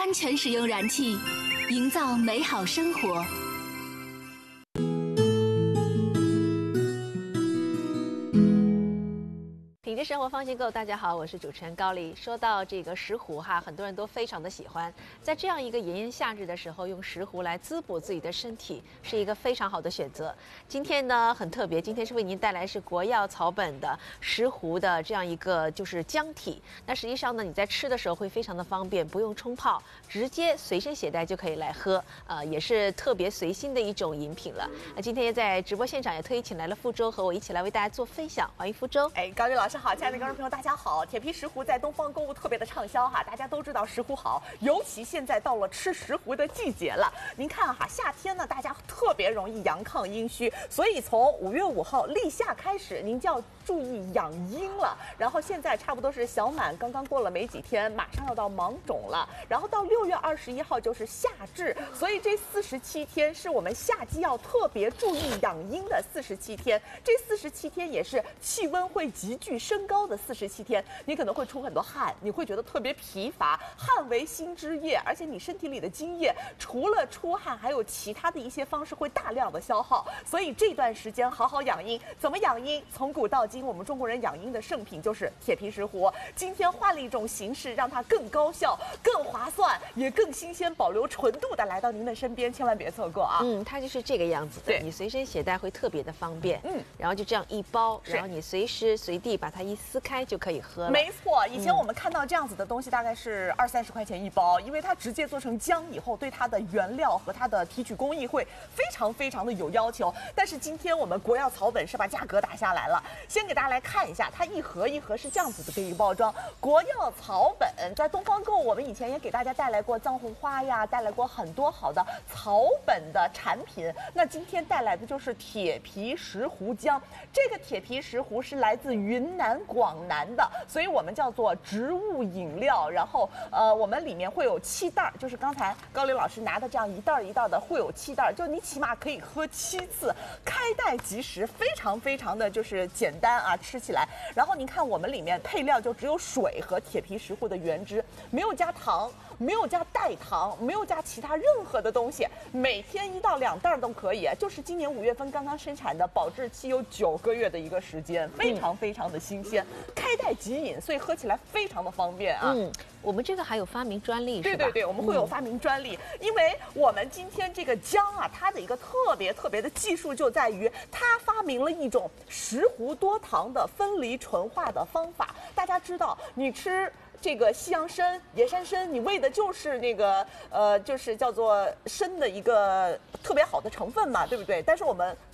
安全使用燃气，营造美好生活。 品质生活，放心购。大家好，我是主持人高丽。说到这个石斛哈，很多人都非常的喜欢。在这样一个炎炎夏日的时候，用石斛来滋补自己的身体，是一个非常好的选择。今天呢很特别，今天是为您带来是国药草本的石斛的这样一个就是浆体。那实际上呢，你在吃的时候会非常的方便，不用冲泡，直接随身携带就可以来喝。也是特别随心的一种饮品了。今天在直播现场也特意请来了傅周和我一起来为大家做分享，欢迎傅周。 高丽老师好，亲爱的观众朋友大家好。铁皮石斛在东方购物特别的畅销哈，大家都知道石斛好，尤其现在到了吃石斛的季节了。您看哈，夏天呢大家特别容易阳亢阴虚，所以从5月5号立夏开始，您就要注意养阴了。然后现在差不多是小满刚刚过了没几天，马上要到芒种了。然后到6月21号就是夏至，所以这47天是我们夏季要特别注意养阴的47天。这47天也是气温会急剧升高的47天，你可能会出很多汗，你会觉得特别疲乏，汗为心之液，而且你身体里的津液除了出汗，还有其他的一些方式会大量的消耗，所以这段时间好好养阴。怎么养阴？从古到今，我们中国人养阴的圣品就是铁皮石斛。今天换了一种形式，让它更高效、更划算，也更新鲜，保留纯度的来到您的身边，千万别错过啊！它就是这个样子的，对，你随身携带会特别的方便。然后就这样一包，然后你随时随地把它一撕开就可以喝了。 没错，以前我们看到这样子的东西大概是20-30块钱一包，因为它直接做成浆以后，对它的原料和它的提取工艺会非常的有要求。但是今天我们国药草本是把价格打下来了，先给大家来看一下，它一盒一盒是这样子的一个包装。国药草本在东方购，我们以前也给大家带来过藏红花呀，带来过很多好的草本的产品。那今天带来的就是铁皮石斛浆，这个铁皮石斛是来自云南广南的，所以我们叫做植物饮料。然后我们里面会有7袋，就是刚才高丽老师拿的这样一袋一袋的，会有7袋，就你起码可以喝7次，开袋即食，非常的就是简单啊，吃起来。然后您看我们里面配料就只有水和铁皮石斛的原汁，没有加糖，没有加代糖，没有加其他任何的东西，每天1到2袋都可以，就是今年5月份刚刚生产的，保质期有9个月的一个时间，非常的新鲜，开袋即饮，所以喝起来非常的方便啊。 我们这个还有发明专利是吧？ 对，我们会有发明专利，因为我们今天这个浆啊，它的一个特别的技术就在于它发明了一种石斛多糖的分离纯化的方法。大家知道，你吃这个西洋参、野山参，你为的就是那个就是叫做参的一个特别好的成分嘛，对不对？但是我们